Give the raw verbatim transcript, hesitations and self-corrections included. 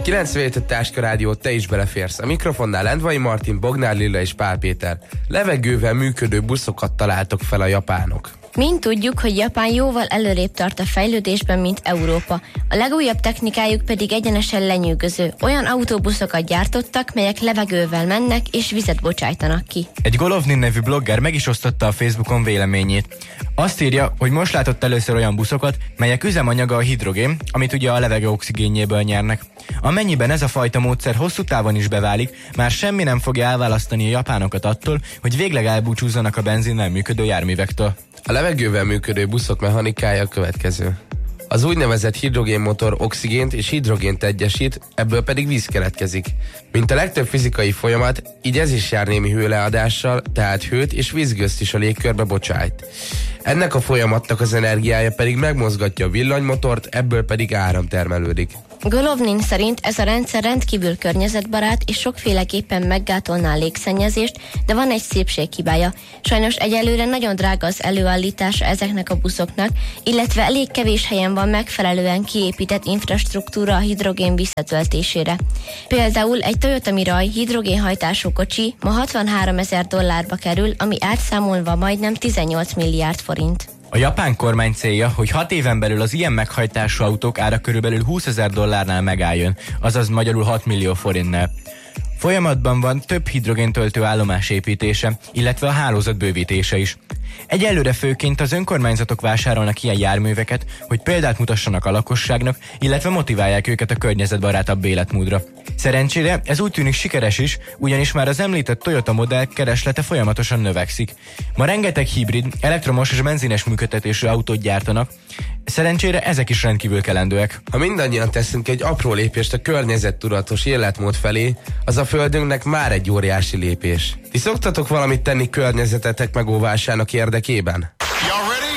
kilencvenhét Táska Rádió, te is beleférsz. A mikrofonnál Lendvai Martin, Bognár Lilla és Pál Péter. Levegővel működő buszokat találtok fel a japánok. Mind tudjuk, hogy Japán jóval előrébb tart a fejlődésben, mint Európa. A legújabb technikájuk pedig egyenesen lenyűgöző. Olyan autóbuszokat gyártottak, melyek levegővel mennek és vizet bocsájtanak ki. Egy Golovnin nevű blogger meg is osztotta a Facebookon véleményét. Azt írja, hogy most látott először olyan buszokat, melyek üzemanyaga a hidrogén, amit ugye a levegő oxigénjéből nyernek. Amennyiben ez a fajta módszer hosszú távon is beválik, már semmi nem fogja elválasztani a japánokat attól, hogy végleg elbúcsúzzanak a benzinnel működő járművektől. A levegővel működő buszok mechanikája a következő. Az úgynevezett hidrogénmotor oxigént és hidrogént egyesít, ebből pedig víz keletkezik. Mint a legtöbb fizikai folyamat, így ez is jár némi hőleadással, tehát hőt és vízgőzt is a légkörbe bocsájt. Ennek a folyamatnak az energiája pedig megmozgatja a villanymotort, ebből pedig áram termelődik. Golovnin szerint ez a rendszer rendkívül környezetbarát és sokféleképpen meggátolná a légszennyezést, de van egy szépséghibája. Sajnos egyelőre nagyon drága az előállítása ezeknek a buszoknak, illetve elég kevés helyen van megfelelően kiépített infrastruktúra a hidrogén visszatöltésére. Például egy Toyota Mirai hidrogénhajtású kocsi ma hatvanháromezer dollárba kerül, ami átszámolva majdnem tizennyolc milliárd forint. A japán kormány célja, hogy hat éven belül az ilyen meghajtású autók ára körülbelül húszezer dollárnál megálljon, azaz magyarul hat millió forintnál. Folyamatban van több hidrogéntöltő állomás építése, illetve a hálózat bővítése is. Egyelőre főként az önkormányzatok vásárolnak ilyen járműveket, hogy példát mutassanak a lakosságnak, illetve motiválják őket a környezetbarátabb életmódra. Szerencsére ez úgy tűnik sikeres is, ugyanis már az említett Toyota modell kereslete folyamatosan növekszik. Ma rengeteg hibrid, elektromos és benzines működtetésű autót gyártanak, szerencsére ezek is rendkívül kelendőek. Ha mindannyian teszünk egy apró lépést a környezettudatos életmód felé, az a földünknek már egy óriási lépés. Ti szoktatok valamit tenni környezetetek megóvásának érdekében?